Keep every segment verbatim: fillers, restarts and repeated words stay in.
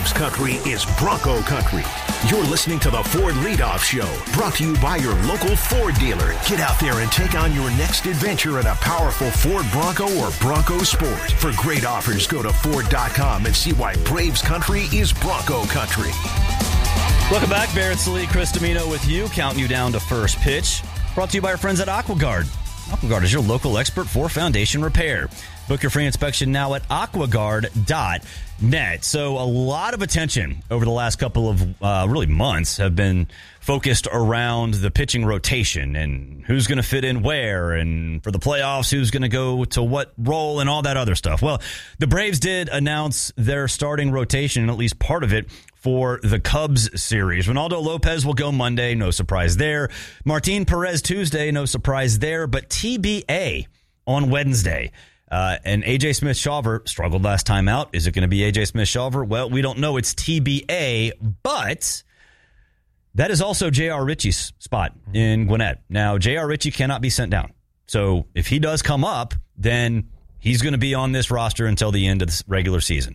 Braves country is Bronco country. You're listening to the Ford Leadoff Show, brought to you by your local Ford dealer. Get out there and take on your next adventure in a powerful Ford Bronco or Bronco Sport. For great offers, go to Ford dot com and see why Braves country is Bronco country. Welcome back. Barrett Sallee, Chris Domino with you, counting you down to first pitch. Brought to you by our friends at AquaGuard. AquaGuard is your local expert for foundation repair. Book your free inspection now at aquaguard dot net. So a lot of attention over the last couple of uh, really months have been focused around the pitching rotation and who's going to fit in where, and for the playoffs, who's going to go to what role and all that other stuff. Well, the Braves did announce their starting rotation, at least part of it, for the Cubs series. Ronaldo Lopez will go Monday, no surprise there. Martin Perez Tuesday, no surprise there. But T B A on Wednesday. Uh, and A J Smith-Shawver struggled last time out. Is it going to be A J Smith-Shawver? Well, we don't know. It's T B A, but that is also J R. Ritchie's spot in Gwinnett. Now, J R. Ritchie cannot be sent down. So if he does come up, then he's going to be on this roster until the end of the regular season.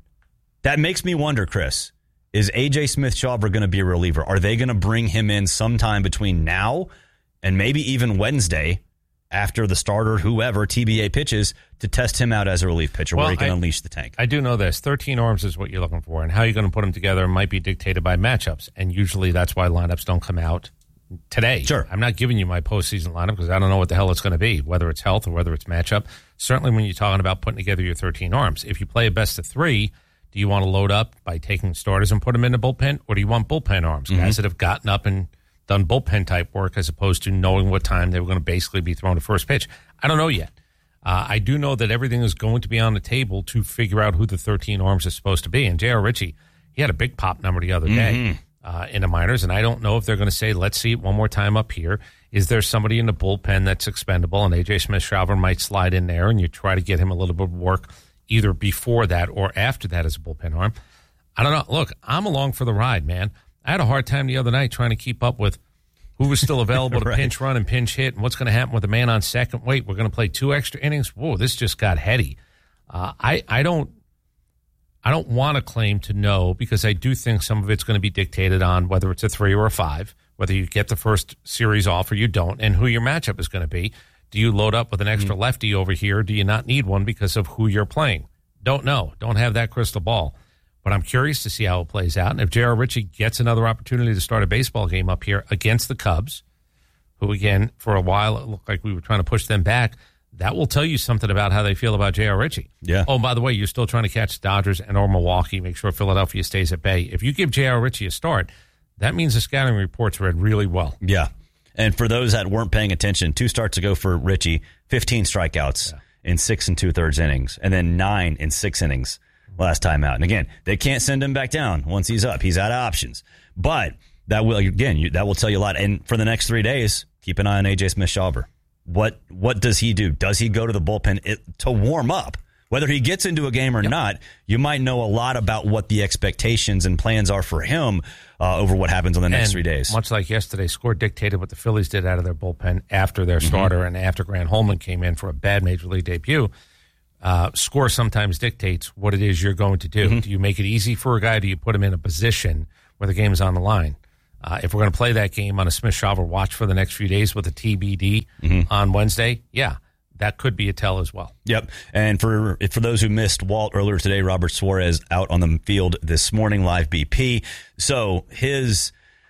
That makes me wonder, Chris, is A J Smith-Shawver going to be a reliever? Are they going to bring him in sometime between now and maybe even Wednesday after the starter, whoever, T B A pitches, to test him out as a relief pitcher well, where he can I, unleash the tank? I do know this. thirteen arms is what you're looking for, and how you're going to put them together might be dictated by matchups, and usually that's why lineups don't come out today. Sure. I'm not giving you my postseason lineup because I don't know what the hell it's going to be, whether it's health or whether it's matchup. Certainly when you're talking about putting together your thirteen arms, if you play a best of three, do you want to load up by taking starters and put them in the bullpen, or do you want bullpen arms, mm-hmm. guys that have gotten up and done bullpen-type work as opposed to knowing what time they were going to basically be thrown to first pitch? I don't know yet. Uh, I do know that everything is going to be on the table to figure out who the thirteen arms is supposed to be. And J R. Ritchie, he had a big pop number the other day mm-hmm. uh, in the minors, and I don't know if they're going to say, let's see it one more time up here. Is there somebody in the bullpen that's expendable? And A J Smith-Shawver might slide in there, and you try to get him a little bit of work either before that or after that as a bullpen arm. I don't know. Look, I'm along for the ride, man. I had a hard time the other night trying to keep up with who was still available to right. pinch run and pinch hit, and what's going to happen with the man on second. Wait, we're going to play two extra innings? Whoa, this just got heady. Uh, I, I don't I don't want to claim to know, because I do think some of it's going to be dictated on whether it's a three or a five, whether you get the first series off or you don't, and who your matchup is going to be. Do you load up with an extra mm-hmm. lefty over here? Do you not need one because of who you're playing? Don't know. Don't have that crystal ball. But I'm curious to see how it plays out. And if J R. Ritchie gets another opportunity to start a baseball game up here against the Cubs, who, again, for a while it looked like we were trying to push them back, that will tell you something about how they feel about J R. Ritchie. Yeah. Oh, by the way, you're still trying to catch the Dodgers and or Milwaukee. Make sure Philadelphia stays at bay. If you give J R. Ritchie a start, that means the scouting reports read really well. Yeah. And for those that weren't paying attention, two starts ago for Ritchie, fifteen strikeouts yeah. in six and two-thirds innings, and then nine in six innings last time out. And again, they can't send him back down once he's up. He's out of options. But that will, again, you, that will tell you a lot. And for the next three days, keep an eye on A J Smith-Shawver. What what does he do? Does he go to the bullpen it, to warm up? Whether he gets into a game or yep. not, you might know a lot about what the expectations and plans are for him uh, over what happens on the next and three days. Much like yesterday, score dictated what the Phillies did out of their bullpen after their mm-hmm. starter and after Grant Holman came in for a bad Major League debut. Uh, score sometimes dictates what it is you're going to do. Mm-hmm. Do you make it easy for a guy? Do you put him in a position where the game is on the line? Uh, if we're going to play that game on a Smith-Shawver watch for the next few days with a T B D mm-hmm. on Wednesday, yeah, that could be a tell as well. Yep. And for for those who missed Walt earlier today, Robert Suarez out on the field this morning, live B P. So his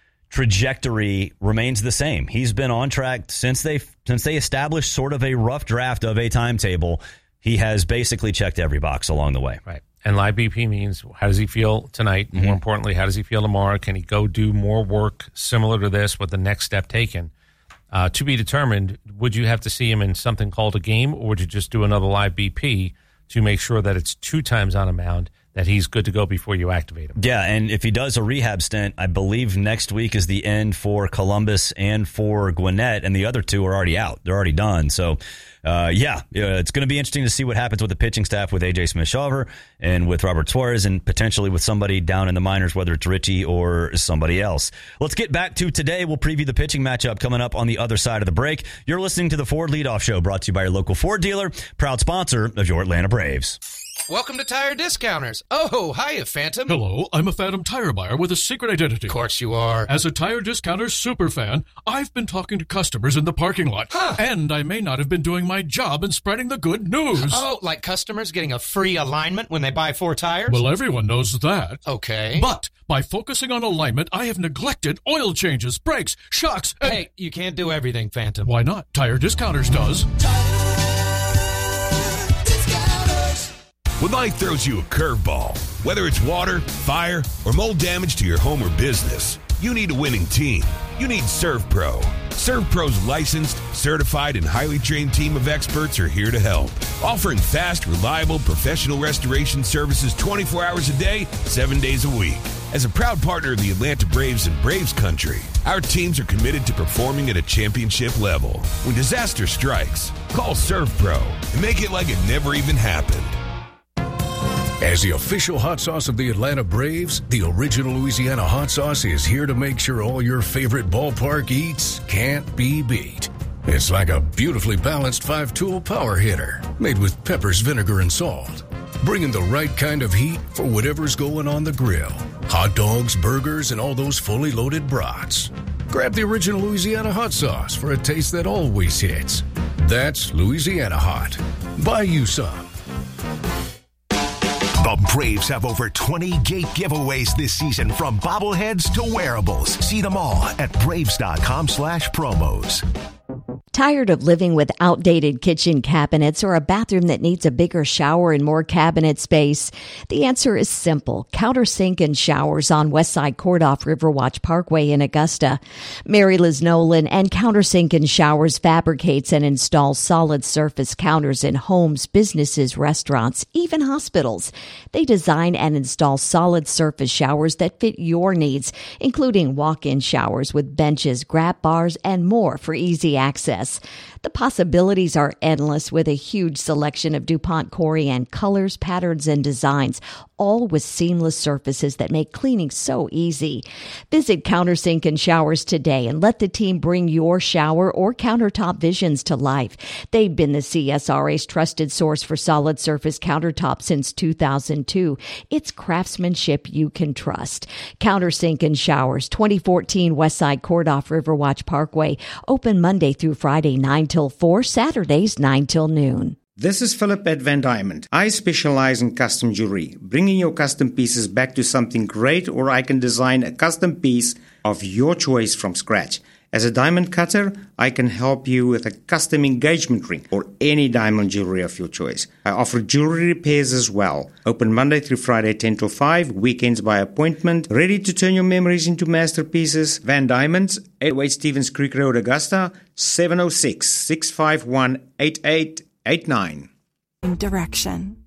trajectory remains the same. He's been on track since they since they established sort of a rough draft of a timetable. He has basically checked every box along the way. Right. And live B P means how does he feel tonight? Mm-hmm. More importantly, how does he feel tomorrow? Can he go do more work similar to this with the next step taken? Uh, to be determined, would you have to see him in something called a game, or would you just do another live B P to make sure that it's two times on a mound, that he's good to go before you activate him? Yeah, and if he does a rehab stint, I believe next week is the end for Columbus and for Gwinnett, and the other two are already out. They're already done. So, uh, yeah, it's going to be interesting to see what happens with the pitching staff with A J Smith-Shawver and with Robert Suarez, and potentially with somebody down in the minors, whether it's Ritchie or somebody else. Let's get back to today. We'll preview the pitching matchup coming up on the other side of the break. You're listening to the Ford Leadoff Show, brought to you by your local Ford dealer, proud sponsor of your Atlanta Braves. Welcome to Tire Discounters. Oh, hiya, Phantom. Hello, I'm a Phantom tire buyer with a secret identity. Of course you are. As a Tire Discounters superfan, I've been talking to customers in the parking lot. Huh. And I may not have been doing my job in spreading the good news. Oh, like customers getting a free alignment when they buy four tires? Well, everyone knows that. Okay. But by focusing on alignment, I have neglected oil changes, brakes, shocks, and... Hey, you can't do everything, Phantom. Why not? Tire Discounters does. When life throws you a curveball, whether it's water, fire, or mold damage to your home or business, you need a winning team. You need ServPro. ServPro's licensed, certified, and highly trained team of experts are here to help, offering fast, reliable, professional restoration services twenty-four hours a day, seven days a week. As a proud partner of the Atlanta Braves and Braves Country, our teams are committed to performing at a championship level. When disaster strikes, call ServPro and make it like it never even happened. As the official hot sauce of the Atlanta Braves, the original Louisiana hot sauce is here to make sure all your favorite ballpark eats can't be beat. It's like a beautifully balanced five-tool power hitter made with peppers, vinegar, and salt, bringing the right kind of heat for whatever's going on the grill. Hot dogs, burgers, and all those fully loaded brats. Grab the original Louisiana hot sauce for a taste that always hits. That's Louisiana Hot. Buy you some. The Braves have over twenty gate giveaways this season, from bobbleheads to wearables. See them all at braves.com slash promos. Tired of living with outdated kitchen cabinets or a bathroom that needs a bigger shower and more cabinet space? The answer is simple. Countersink and Showers on Westside Court off Riverwatch Parkway in Augusta. Mary Liz Nolan and Countersink and Showers fabricates and installs solid surface counters in homes, businesses, restaurants, even hospitals. They design and install solid surface showers that fit your needs, including walk-in showers with benches, grab bars, and more for easy access. The possibilities are endless with a huge selection of DuPont Corian colors, patterns, and designs, all with seamless surfaces that make cleaning so easy. Visit Countersink and Showers today and let the team bring your shower or countertop visions to life. They've been the C S R A's trusted source for solid surface countertops since two thousand two. It's craftsmanship you can trust. Countersink and Showers, twenty fourteen Westside Court off Riverwatch Parkway. Open Monday through Friday, nine till four, Saturdays, nine till noon. This is Philip at Van Diamond. I specialize in custom jewelry, bringing your custom pieces back to something great, or I can design a custom piece of your choice from scratch. As a diamond cutter, I can help you with a custom engagement ring or any diamond jewelry of your choice. I offer jewelry repairs as well. Open Monday through Friday, ten till five, weekends by appointment. Ready to turn your memories into masterpieces? Van Diamonds, eight oh eight Stevens Creek Road, Augusta, seven oh six, six five one, eight eight eight nine. Direction.